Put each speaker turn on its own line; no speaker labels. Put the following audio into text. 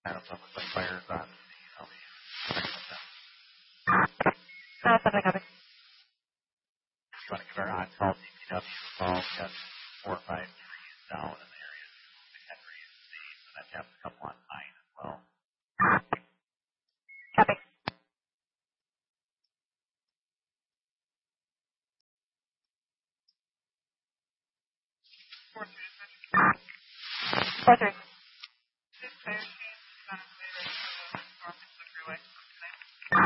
kind of looks like fires on,
Something copy.
you want to give our on-call DPW a call. We got 4 or 5 trees down in the area. Henry and Steve, and I'd have a couple on mine as well.
Copy. 4-3.